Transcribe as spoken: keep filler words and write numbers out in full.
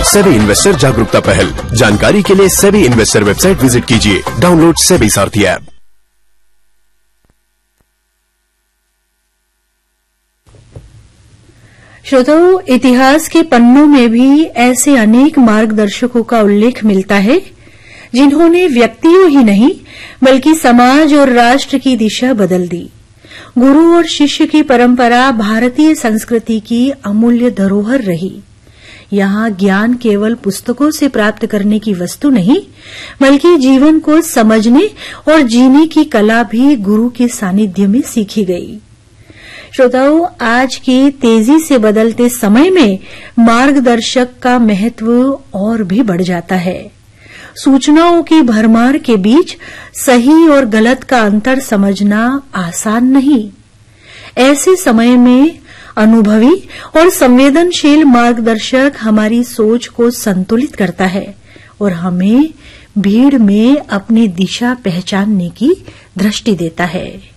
SEBI investor जागरूकता पहल। जानकारी के लिए सेबी इन्वेस्टर वेबसाइट विजिट कीजिए। डाउनलोड सेबी सारथी ऐप। श्रोताओं, इतिहास के पन्नों में भी ऐसे अनेक मार्गदर्शकों का उल्लेख मिलता है जिन्होंने व्यक्तियों ही नहीं बल्कि समाज और राष्ट्र की दिशा बदल दी। गुरु और शिष्य की परंपरा भारतीय संस्कृति की अमूल्य धरोहर रही। यहाँ ज्ञान केवल पुस्तकों से प्राप्त करने की वस्तु नहीं बल्कि जीवन को समझने और जीने की कला भी गुरु के सानिध्य में सीखी गई। श्रोताओं, आज के तेजी से बदलते समय में मार्गदर्शक का महत्व और भी बढ़ जाता है। सूचनाओं की भरमार के बीच सही और गलत का अंतर समझना आसान नहीं। ऐसे समय में अनुभवी और संवेदनशील मार्गदर्शक हमारी सोच को संतुलित करता है और हमें भीड़ में अपनी दिशा पहचानने की दृष्टि देता है।